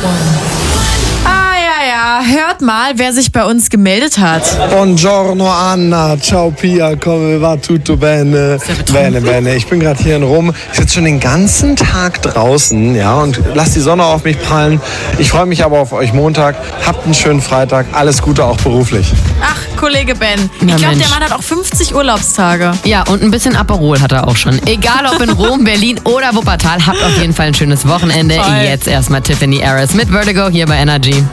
Hört mal, wer sich bei uns gemeldet hat. Buongiorno Anna, ciao Pia, come va tutto bene? Bene. Ich bin gerade hier in Rom. Ich sitze schon den ganzen Tag draußen, ja, und lass die Sonne auf mich prallen. Ich freue mich aber auf euch Montag. Habt einen schönen Freitag. Alles Gute auch beruflich. Ach, Kollege Ben. Ich glaube, der Mann hat auch 50 Urlaubstage. Ja, und ein bisschen Aperol hat er auch schon. Egal ob in Rom, Berlin oder Wuppertal, habt auf jeden Fall ein schönes Wochenende. Voll. Jetzt erstmal Tiffany Harris mit Vertigo hier bei Energy.